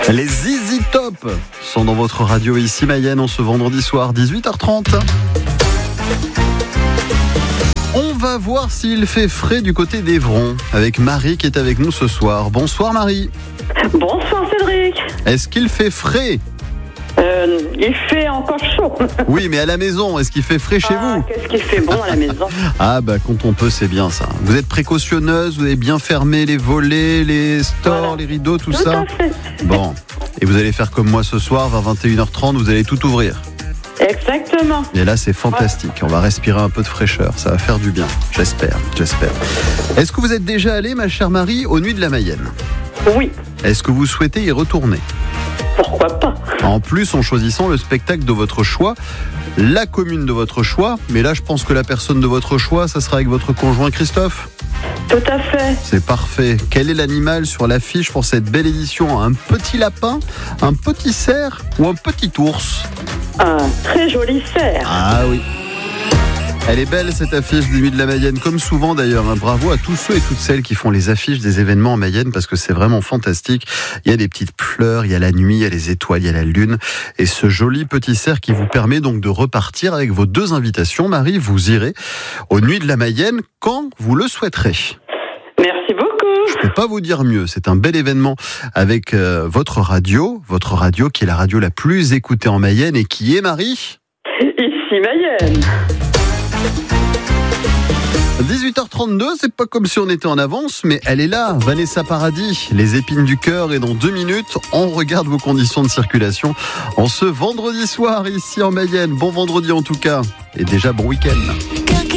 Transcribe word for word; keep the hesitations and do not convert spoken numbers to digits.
Les Z Z Top sont dans votre radio ici Mayenne en ce vendredi soir dix-huit heures trente. On va voir s'il fait frais du côté d'Evron avec Marie qui est avec nous ce soir. Bonsoir Marie. Bonsoir Cédric. Est-ce qu'il fait frais ? Euh, il fait encore chaud. Oui, mais à la maison, est-ce qu'il fait frais chez ah, vous ? Qu'est-ce qu'il fait bon à la maison ? Ah bah quand on peut, c'est bien ça. Vous êtes précautionneuse, vous avez bien fermé les volets, les stores, voilà. les rideaux, tout, Tout ça à fait. Bon, et vous allez faire comme moi ce soir, vers vingt et une heures trente, vous allez tout ouvrir. Exactement. Et là, c'est fantastique. On va respirer un peu de fraîcheur. Ça va faire du bien. J'espère, j'espère. Est-ce que vous êtes déjà allée, ma chère Marie, aux Nuits de la Mayenne ? Oui. Est-ce que vous souhaitez y retourner ? Pourquoi pas ? En plus, en choisissant le spectacle de votre choix, la commune de votre choix. Mais là, je pense que la personne de votre choix, ça sera avec votre conjoint Christophe. Tout à fait. C'est parfait. Quel est l'animal sur l'affiche pour cette belle édition ? Un petit lapin, un petit cerf ou un petit ours ? Un très joli cerf. Ah oui. Elle est belle cette affiche des Nuits de la Mayenne, comme souvent d'ailleurs. Hein. Bravo à tous ceux et toutes celles qui font les affiches des événements en Mayenne parce que c'est vraiment fantastique. Il y a des petites fleurs, il y a la nuit, il y a les étoiles, il y a la lune et ce joli petit cerf qui vous permet donc de repartir avec vos deux invitations. Marie, vous irez aux Nuits de la Mayenne quand vous le souhaiterez. Merci beaucoup. Je ne peux pas vous dire mieux. C'est un bel événement avec euh, votre radio, votre radio qui est la radio la plus écoutée en Mayenne et qui est Marie ? Ici Mayenne. dix-huit heures trente-deux, c'est pas comme si on était en avance, mais elle est là, Vanessa Paradis, les épines du cœur, et dans deux minutes, on regarde vos conditions de circulation en ce vendredi soir ici en Mayenne. Bon vendredi en tout cas, et déjà bon week-end.